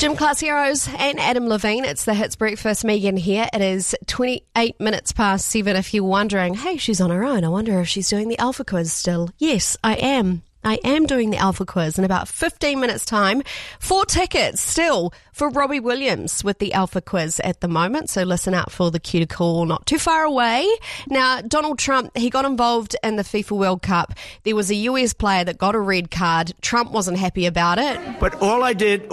Jim Class Heroes and Adam Levine. It's the Hits Breakfast. Megan here. It is 28 minutes past 7. If you're wondering, hey, she's on her own. I wonder if she's doing the Alpha Quiz still. Yes, I am. I am doing the Alpha Quiz in about 15 minutes' time. 4 tickets still for Robbie Williams with the Alpha Quiz at the moment. So listen out for the cue to call not too far away. Now, Donald Trump, he got involved in the FIFA World Cup. There was a US player that got a red card. Trump wasn't happy about it. But all I did,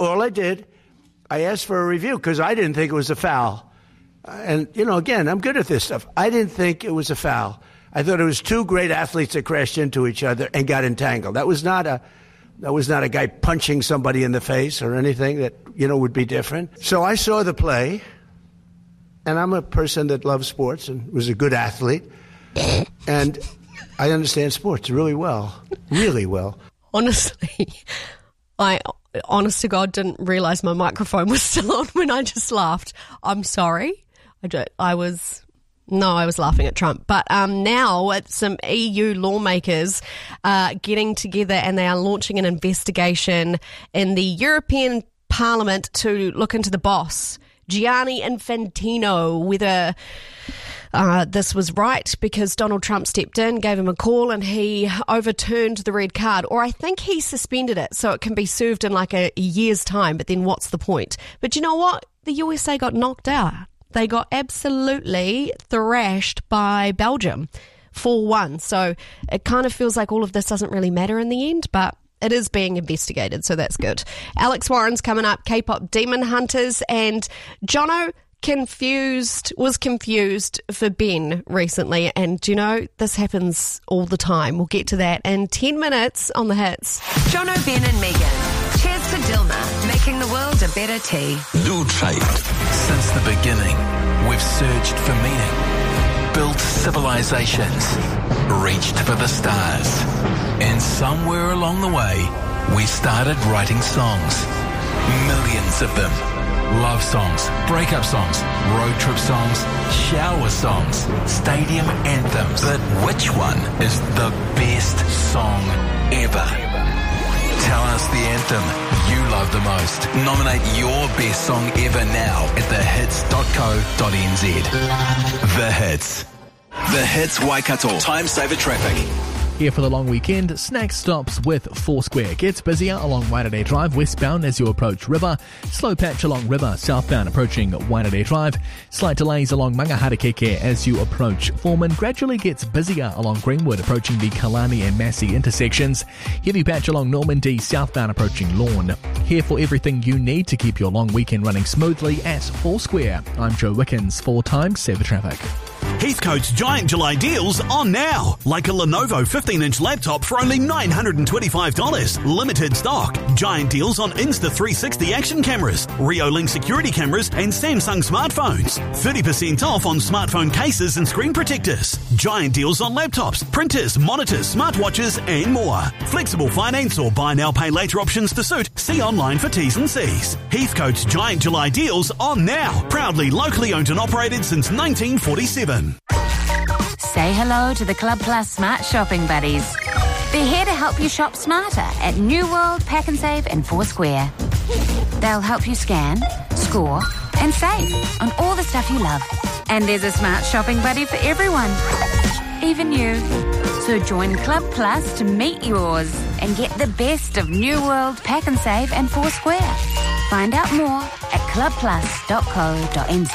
I asked for a review because I didn't think it was a foul. And, again, I'm good at this stuff. I didn't think it was a foul. I thought it was two great athletes that crashed into each other and got entangled. That was not a guy punching somebody in the face or anything that, would be different. So I saw the play, and I'm a person that loves sports and was a good athlete. And I understand sports really well. Really well. Honestly, I honest to God didn't realise my microphone was still on when I just laughed. I'm sorry. I was laughing at Trump. But now it's some EU lawmakers getting together and they are launching an investigation in the European Parliament to look into the boss, Gianni Infantino, whether this was right because Donald Trump stepped in, gave him a call, and he overturned the red card. Or I think he suspended it so it can be served in like a year's time, but then what's the point? But you know what? The USA got knocked out. They got absolutely thrashed by Belgium 4-1. So it kind of feels like all of this doesn't really matter in the end, but it is being investigated, so that's good. Alex Warren's coming up, K-pop Demon Hunters, and Jono was confused for Ben recently, and this happens all the time. We'll get to that in 10 minutes on the Hits. Jono, Ben and Megan. Cheers to Dilma, making the world a better tea. Lou Trade. Since the beginning, we've searched for meaning, built civilizations, reached for the stars. And somewhere along the way, we started writing songs. Millions of them. Love songs, breakup songs, road trip songs, shower songs, stadium anthems. But which one is the best song ever? Tell us the anthem you love the most. Nominate your best song ever now at thehits.co.nz. The Hits. The Hits Waikato. Time saver traffic. Here for the long weekend, Snack stops with Foursquare. Gets busier along Waitangi Drive westbound as you approach River. Slow patch along River southbound approaching Waitangi Drive. Slight delays along Mangaharakeke as you approach Foreman. Gradually gets busier along Greenwood approaching the Kalani and Massey intersections. Heavy patch along Normandy southbound approaching Lorne. Here for everything you need to keep your long weekend running smoothly at Foursquare. I'm Joe Wickens for Time Saver Traffic. Heathcote's Giant July deals on now. Like a Lenovo 15-inch laptop for only $925. Limited stock. Giant deals on Insta360 action cameras, Reolink security cameras and Samsung smartphones. 30% off on smartphone cases and screen protectors. Giant deals on laptops, printers, monitors, smartwatches and more. Flexible finance or buy now pay later options to suit. See online for T's and C's. Heathcote's Giant July deals on now. Proudly locally owned and operated since 1947. Say hello to the Club Plus Smart Shopping Buddies. They're here to help you shop smarter at New World, Pack and Save and Foursquare. They'll help you scan, score and save on all the stuff you love. And there's a smart shopping buddy for everyone, even you. So join Club Plus to meet yours and get the best of New World, Pack and Save and Foursquare. Find out more at clubplus.co.nz.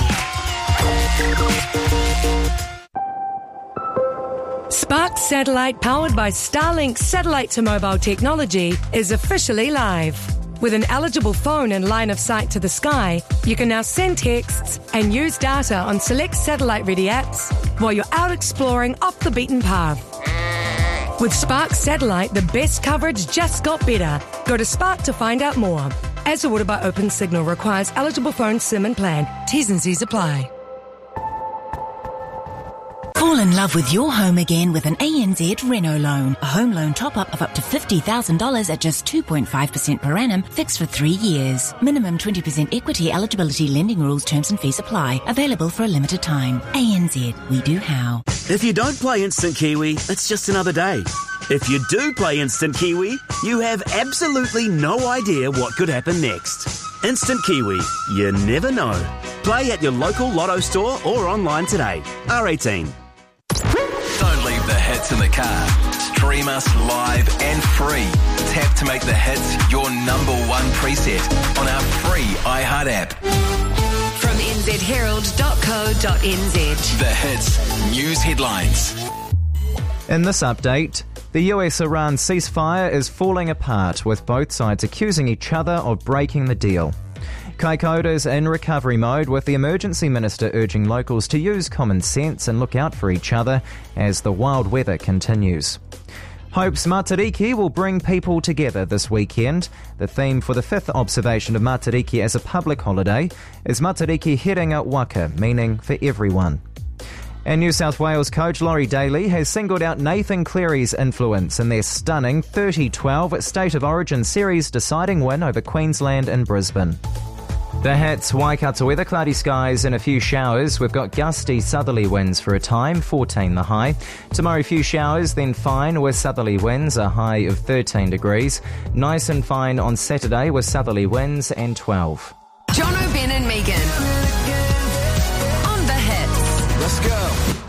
Spark Satellite, powered by Starlink satellite to mobile technology, is officially live. With an eligible phone and line of sight to the sky, you can now send texts and use data on select satellite-ready apps while you're out exploring off the beaten path. With Spark Satellite, the best coverage just got better. Go to Spark to find out more. As ordered by Open Signal, requires eligible phone SIM and plan. T's and C's apply. Fall in love with your home again with an ANZ Reno loan. A home loan top-up of up to $50,000 at just 2.5% per annum, fixed for 3 years. Minimum 20% equity eligibility, lending rules, terms and fees apply. Available for a limited time. ANZ, we do how. If you don't play Instant Kiwi, it's just another day. If you do play Instant Kiwi, you have absolutely no idea what could happen next. Instant Kiwi. You never know. Play at your local Lotto store or online today. R18. Don't leave the hits in the car. Stream us live and free. Tap to make the hits your number one preset on our free iHeart app. From nzherald.co.nz. The hits news headlines. In this update, the US-Iran ceasefire is falling apart, with both sides accusing each other of breaking the deal. Kaikoura's in recovery mode, with the emergency minister urging locals to use common sense and look out for each other as the wild weather continues. Hope's Matariki will bring people together this weekend. The theme for the 5th observation of Matariki as a public holiday is Matariki Herenga Waka, meaning for everyone. And New South Wales coach Laurie Daly has singled out Nathan Cleary's influence in their stunning 30-12 State of Origin series deciding win over Queensland and Brisbane. The hits, Waikato weather, cloudy skies and a few showers. We've got gusty southerly winds for a time, 14 the high. Tomorrow, a few showers, then fine with southerly winds, a high of 13 degrees. Nice and fine on Saturday with southerly winds and 12. John O'Ben and Megan. On the hits. Let's go.